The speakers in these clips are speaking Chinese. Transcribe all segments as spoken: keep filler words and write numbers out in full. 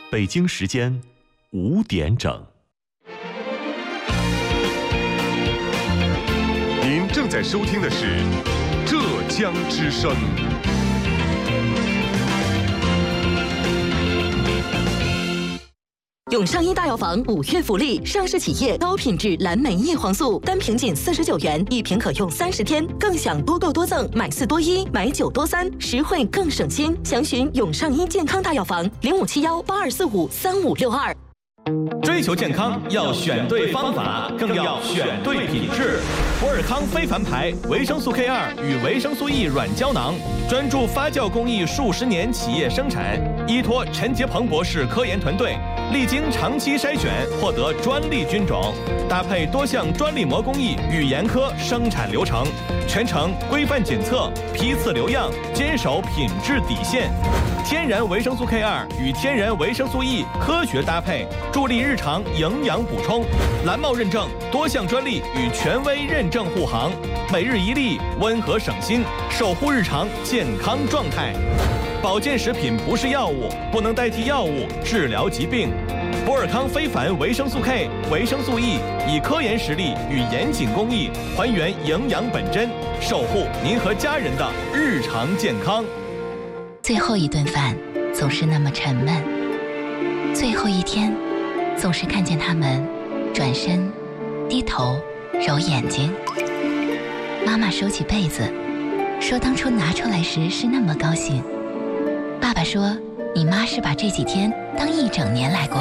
北京时间五点整。 您正在收听的是浙江之声。 永上医大药房五月福利，上市企业高品质蓝莓叶黄素，单瓶仅四十九元，一瓶可用三十天，更享多购多赠，买四多一，买九多三，实惠更省心。详询永上医健康大药房零五七幺八二四五三五六二。 追求健康要选对方法，更要选对品质。博尔康非凡牌维生素 K 二与维生素 E 软胶囊，专注发酵工艺数十年企业生产，依托陈杰鹏博士科研团队，历经长期筛选，获得专利菌种，搭配多项专利膜工艺与严苛生产流程，全程规范检测，批次留样，坚守品质底线。天然维生素 K 二与天然维生素 E 科学搭配，助力日常营养补充。蓝帽认证，多项专利与权威认证护航，每日一粒，温和省心，守护日常健康状态。保健食品不是药物，不能代替药物治疗疾病。博尔康非凡维生素 K、维生素 E 以科研实力与严谨工艺还原营养本真，守护您和家人的日常健康。 最后一顿饭总是那么沉闷，最后一天总是看见他们转身低头揉眼睛。妈妈收起被子说，当初拿出来时是那么高兴。爸爸说，你妈是把这几天当一整年来过。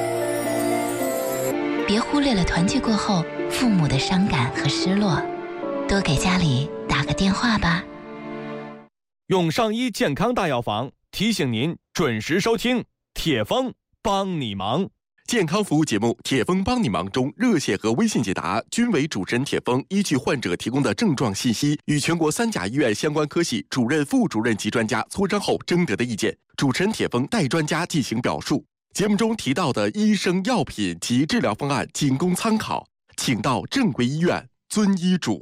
别忽略了团聚过后父母的伤感和失落，多给家里打个电话吧。 永上医健康大药房提醒您准时收听铁峰帮你忙。 健康服务节目《铁峰帮你忙》中，热线和微信解答均为主持人铁峰依据患者提供的症状信息，与全国三甲医院相关科系主任、副主任级专家磋商后征得的意见，主持人铁峰代专家进行表述。节目中提到的医生、药品及治疗方案仅供参考，请到正规医院遵医嘱。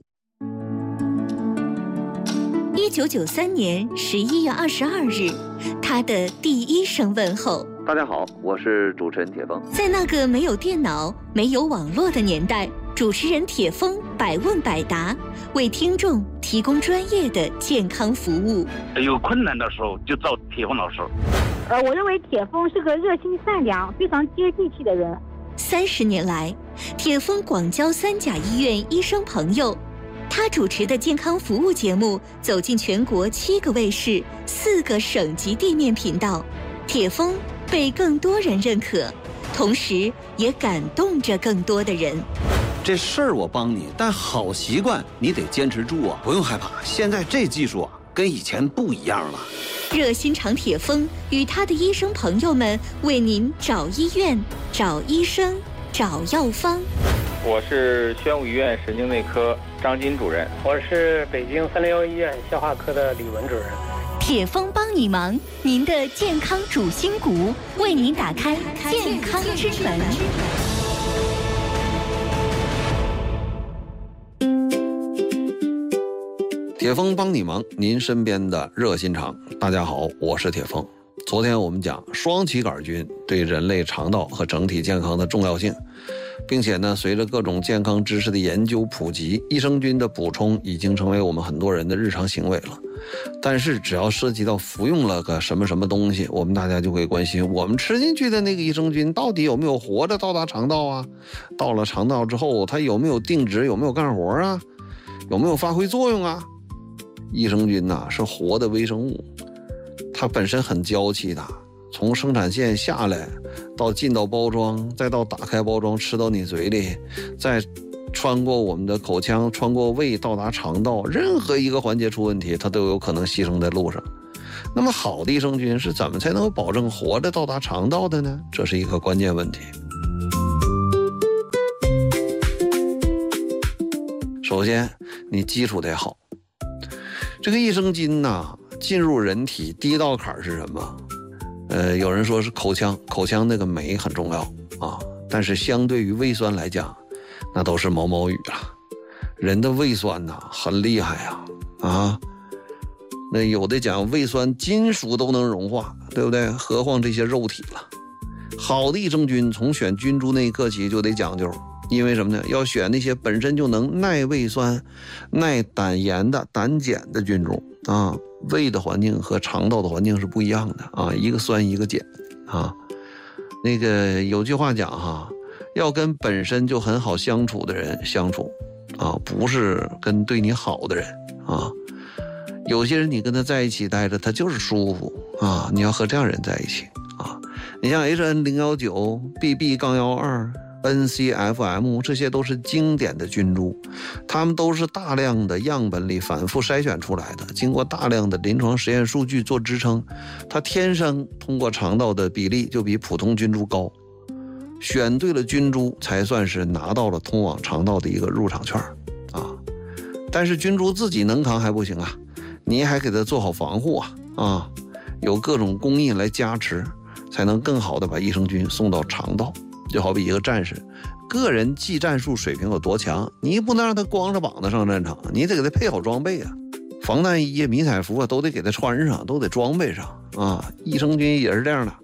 一九九三年十一月二十二日，他的第一声问候。 大家好，我是主持人铁峰。 在那个没有电脑、没有网络的年代，主持人铁峰百问百答，为听众提供专业的健康服务。 有困难的时候就找铁峰老师。 呃，我认为铁峰是个热心善良、非常接地气的人。 三十年来，铁峰广交三甲医院医生朋友。他主持的健康服务节目走进全国七个卫视、四个省级地面频道，铁峰被更多人认可，同时也感动着更多的人。 这事儿我帮你，但好习惯你得坚持住啊！不用害怕，现在这技术啊，跟以前不一样了。 热心肠铁峰与他的医生朋友们为您找医院、找医生、找药方。 我是宣武医院神经内科张金主任。 我是北京三零幺医院消化科的李文主任。 铁峰帮你忙，您的健康主心骨，为您打开健康之门。 铁峰帮你忙，您身边的热心肠。大家好，我是铁峰。昨天我们讲双歧杆菌对人类肠道和整体健康的重要性，并且呢，随着各种健康知识的研究普及，益生菌的补充已经成为我们很多人的日常行为了。但是只要涉及到服用了个什么什么东西，我们大家就会关心，我们吃进去的那个益生菌到底有没有活着到达肠道啊？到了肠道之后，它有没有定植，有没有干活啊？有没有发挥作用啊？益生菌呐、啊、是活的微生物，它本身很娇气的，从生产线下来，到进到包装，再到打开包装吃到你嘴里，再穿过我们的口腔，穿过胃到达肠道，任何一个环节出问题，它都有可能牺牲在路上。那么好的益生菌是怎么才能保证活着到达肠道的呢？这是一个关键问题。首先你基础得好。这个益生菌呐，进入人体第一道坎是什么？呃，有人说是口腔，口腔那个酶很重要啊，但是相对于胃酸来讲，那都是毛毛雨了。人的胃酸呐很厉害呀，啊，那有的讲胃酸金属都能融化，对不对？何况这些肉体了。 好的益生菌从选菌株那一刻起就得讲究，因为什么呢？要选那些本身就能耐胃酸、耐胆盐的、胆碱的菌株啊。胃的环境和肠道的环境是不一样的啊，一个酸一个碱啊。那个有句话讲哈，要跟本身就很好相处的人相处啊，不是跟对你好的人啊。有些人你跟他在一起待着，他就是舒服啊，你要和这样人在一起啊。你像 H N 零一九、B B 一二、N C F M 这些都是经典的菌株，它们都是大量的样本里反复筛选出来的，经过大量的临床实验数据做支撑，它天生通过肠道的比例就比普通菌株高。选对了菌株才算是拿到了通往肠道的一个入场券啊。但是菌株自己能扛还不行啊，你还给它做好防护啊啊，有各种工艺来加持，才能更好的把益生菌送到肠道。就好比一个战士，个人技战术水平有多强，你不能让他光着膀子上战场，你得给他配好装备啊，防弹衣、迷彩服啊，都得给他穿上，都得装备上啊。益生菌也是这样的。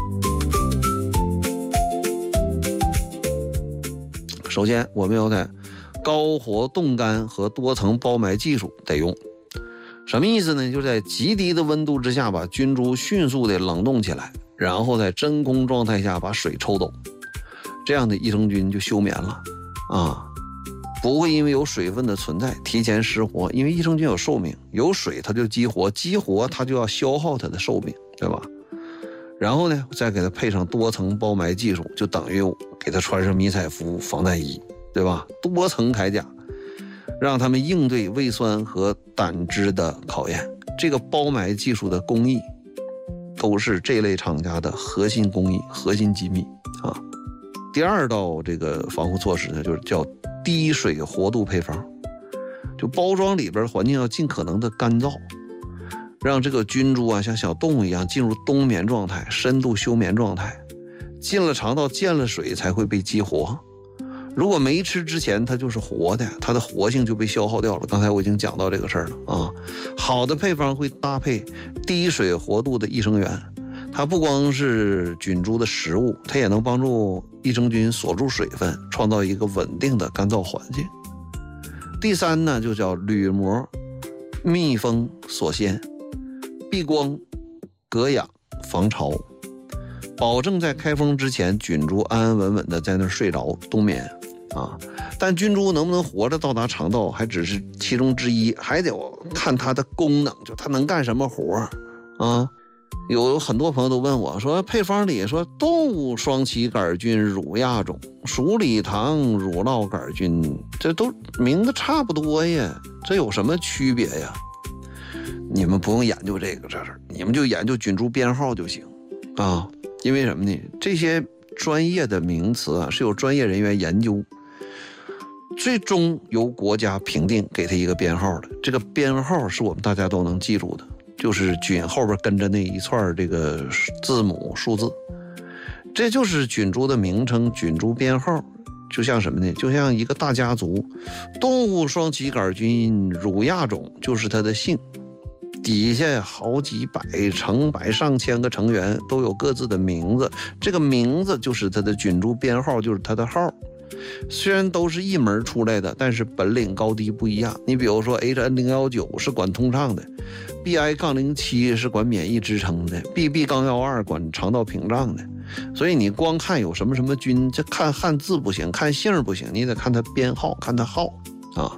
首先，我们要在高活冻干和多层包埋技术得用。什么意思呢？就在极低的温度之下，把菌株迅速的冷冻起来，然后在真空状态下把水抽走，这样的益生菌就休眠了啊，不会因为有水分的存在提前失活。因为益生菌有寿命，有水它就激活，激活它就要消耗它的寿命，对吧？然后呢，再给它配上多层包埋技术，就等于给它穿上迷彩服、防弹衣，对吧？多层铠甲，让他们应对胃酸和胆汁的考验。这个包埋技术的工艺都是这类厂家的核心工艺、核心机密啊。第二道这个防护措施呢，就是叫低水活度配方。就包装里边环境要尽可能的干燥，让这个菌株啊像小动物一样进入冬眠状态、深度休眠状态，进了肠道见了水才会被激活。如果没吃之前它就是活的，它的活性就被消耗掉了。刚才我已经讲到这个事儿了啊。好的配方会搭配低水活度的益生元，它不光是菌株的食物，它也能帮助益生菌锁住水分，创造一个稳定的干燥环境。第三呢，就叫铝膜密封锁鲜，避光隔氧防潮，保证在开封之前菌株安安稳稳的在那儿睡着冬眠啊。但菌株能不能活着到达肠道还只是其中之一，还得看它的功能，就它能干什么活啊。有很多朋友都问我说，配方里说动物双歧杆菌乳亚种、鼠李糖乳酪杆菌，这都名字差不多呀，这有什么区别呀？你们不用研究这个事儿，你们就研究菌株编号就行啊。因为什么呢？这些专业的名词啊是有专业人员研究，最终由国家评定给它一个编号的。这个编号是我们大家都能记住的，就是菌后边跟着那一串这个字母数字，这就是菌株的名称，菌株编号。就像什么呢？就像一个大家族，动物双歧杆菌乳亚种就是它的姓，底下好几百、成百上千个成员都有各自的名字，这个名字就是它的菌株编号，就是它的号。虽然都是一门出来的，但是本领高低不一样。你比如说 H N 零一九 是管通畅的， B I 零七 是管免疫支撑的， B B 一二 管肠道屏障的。所以你光看有什么什么菌，这看汉字不行，看姓不行，你得看它编号，看它号啊。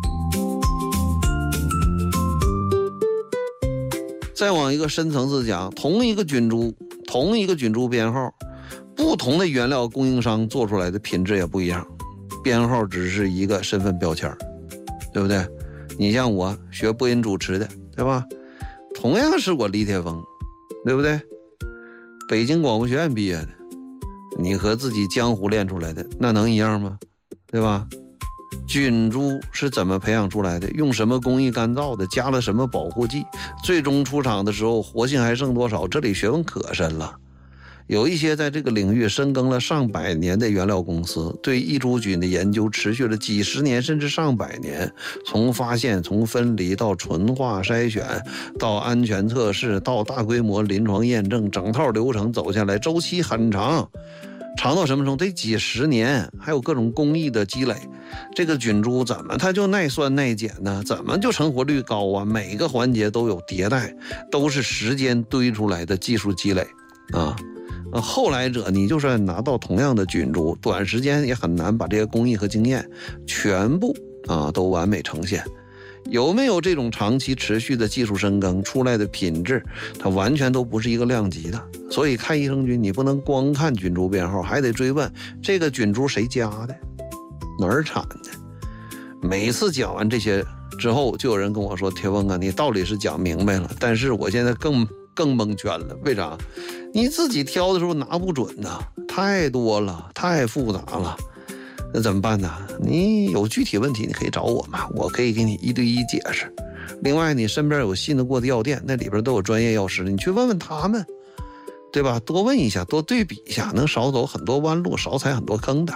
再往一个深层次讲，同一个菌株，同一个菌株编号，不同的原料供应商做出来的品质也不一样，编号只是一个身份标签，对不对？你像我学播音主持的，对吧？同样是我李铁锋，对不对？北京广播学院毕业的，你和自己江湖练出来的那能一样吗？对吧？菌株是怎么培养出来的，用什么工艺干燥的，加了什么保护剂，最终出厂的时候活性还剩多少，这里学问可深了。 有一些在这个领域深耕了上百年的原料公司，对益珠菌的研究持续了几十年甚至上百年，从发现、从分离到纯化筛选，到安全测试，到大规模临床验证，整套流程走下来周期很长，长到什么程度？得几十年，还有各种工艺的积累。这个菌株怎么它就耐酸耐碱呢？怎么就成活率高啊？每个环节都有迭代，都是时间堆出来的技术积累啊。后来者你就算拿到同样的菌株，短时间也很难把这些工艺和经验全部啊都完美呈现。有没有这种长期持续的技术深耕出来的品质，它完全都不是一个量级的。所以看益生菌你不能光看菌株编号，还得追问这个菌株谁家的，哪儿产的。每次讲完这些之后，就有人跟我说，铁峰啊，你道理是讲明白了，但是我现在更更蒙圈了。为啥？你自己挑的时候拿不准呐，太多了，太复杂了，那怎么办呢？你有具体问题你可以找我嘛，我可以给你一对一解释。另外你身边有信得过的药店，那里边都有专业药师，你去问问他们，对吧？多问一下，多对比一下，能少走很多弯路，少踩很多坑的。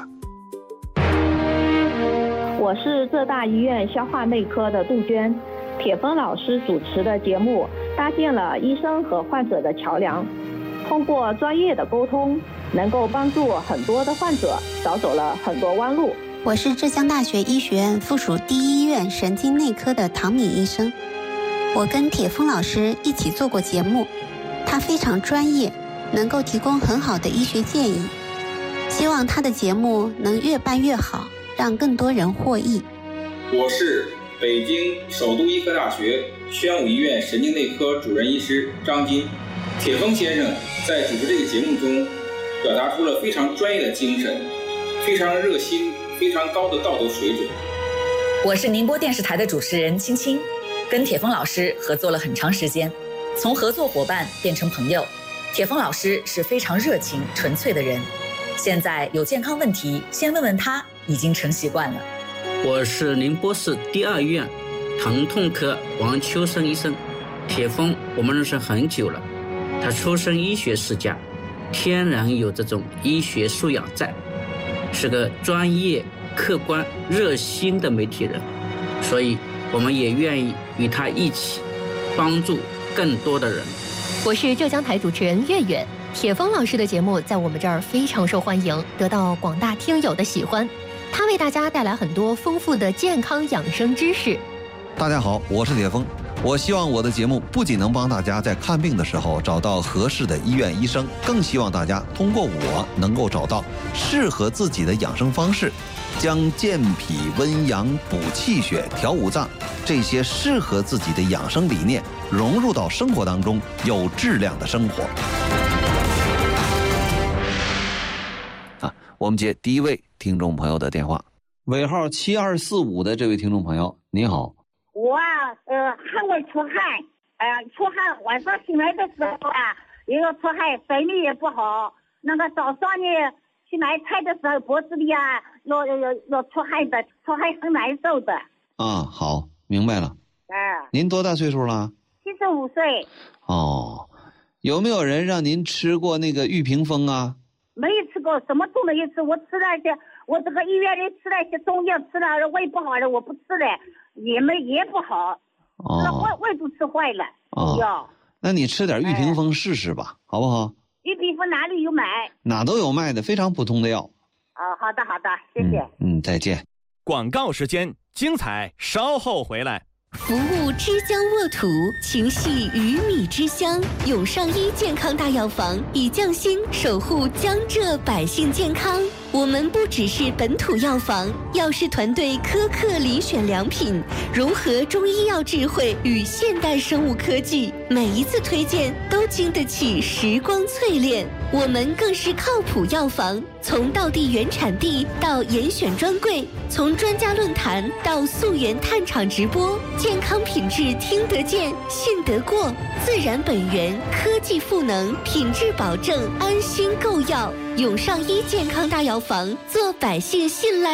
我是浙大医院消化内科的杜鹃，铁峰老师主持的节目搭建了医生和患者的桥梁，通过专业的沟通，能够帮助很多的患者少走了很多弯路。 我是浙江大学医学院附属第一医院神经内科的唐敏医生，我跟铁峰老师一起做过节目，他非常专业，能够提供很好的医学建议，希望他的节目能越办越好，让更多人获益。 我是北京首都医科大学宣武医院神经内科主任医师张金。铁峰先生在主持这个节目中表达出了非常专业的精神，非常热心，非常高的道德水准。 我是宁波电视台的主持人青青，跟铁峰老师合作了很长时间，从合作伙伴变成朋友。铁峰老师是非常热情纯粹的人，现在有健康问题先问问他已经成习惯了。 我是宁波市第二医院疼痛科王秋生医生。铁峰我们认识很久了，他出身医学世家，天然有这种医学素养在，是个专业客观热心的媒体人，所以我们也愿意与他一起帮助更多的人。 我是浙江台主持人月月，铁峰老师的节目在我们这儿非常受欢迎，得到广大听友的喜欢。他为大家带来很多丰富的健康养生知识。 大家好，我是铁峰。我希望我的节目不仅能帮大家在看病的时候找到合适的医院医生，更希望大家通过我能够找到适合自己的养生方式，将健脾温阳补气血调五脏这些适合自己的养生理念融入到生活当中，有质量的生活。啊，我们接第一位听众朋友的电话，尾号七二四五的这位听众朋友，你好。 我啊，呃，还会出汗，哎、呃、呀，出汗，晚上醒来的时候啊，也有出汗，睡眠也不好。那个早上呢，去买菜的时候，脖子里啊，要要要要出汗的，出汗很难受的。 啊，好，明白了。 哎、呃， 您多大岁数了？ 七十五岁。 哦，有没有人让您吃过那个玉屏风啊？ 没有吃过，什么都没有吃。我吃那些，我这个医院里吃那些中药，吃了胃不好了，我不吃了。也没也不好， 哦， 胃胃都吃坏了。 哦，那你吃点玉屏风试试吧，哎、好不好？ 玉屏风哪里有买？ 哪都有卖的，非常普通的药。 哦，好的好的，谢谢。 嗯，嗯再见。 广告时间，精彩稍后回来。 服务之江沃土，情系鱼米之乡。永上医健康大药房以匠心守护江浙百姓健康。我们不只是本土药房，药师团队苛刻遴选良品，融合中医药智慧与现代生物科技，每一次推荐都经得起时光淬炼。我们更是靠谱药房，从道地原产地到严选专柜，从专家论坛到溯源探厂直播，健康品质听得见、信得过，自然本源，科技赋能，品质保证，安心购药。永上医健康大药房，做百姓信赖。